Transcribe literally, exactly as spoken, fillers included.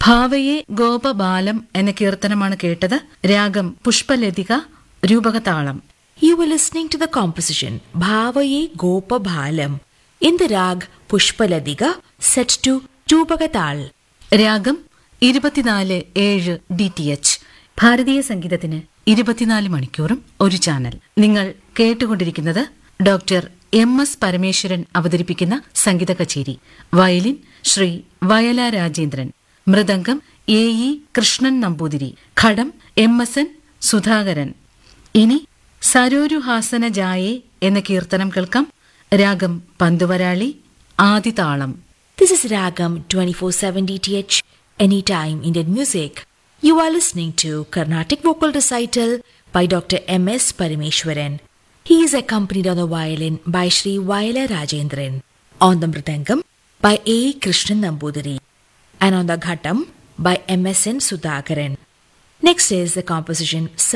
ഭാവയെ ഗോപബാലം എന്ന കീർത്തനമാണ് കേട്ടത്. രാഗം പുഷ്പലതിക, രൂപകതാളം. You were listening to the composition Bhavaye Gopabhalam in the rag Pushpaladika set to Rupagatal. രാഗം ഇരുപത്തിനാല് ഏഴ് ഡി ടി എച്ച്. ഭാരതീയ സംഗീതത്തിന് ഇരുപത്തിനാല് മണിക്കൂറും ഒരു ചാനൽ. നിങ്ങൾ കേട്ടുകൊണ്ടിരിക്കുന്നത് ഡോക്ടർ എം എസ് പരമേശ്വരൻ അവതരിപ്പിക്കുന്ന സംഗീത കച്ചേരി. Violin Shri Vayala Rajendran, mridangam A E Krishnan Namboothiri, ghatam M S N Sudhakaran. ഇനി സരോരുഹാസന ജായേ എന്ന കീർത്തനം കേൾക്കാം. രാഗം Pantuvarali, ആദിതാളം. This is Ragam twenty-four seven D T H, Anytime Indian Music. You are listening to Carnatic Vocal Recital by Doctor M S Parameshwaran. He is accompanied on the violin by Shri Vayala Rajendran, on the mridangam by A. Krishnan Nambudiri, and on the ghatam by M S N Sudhakaran. Next is the composition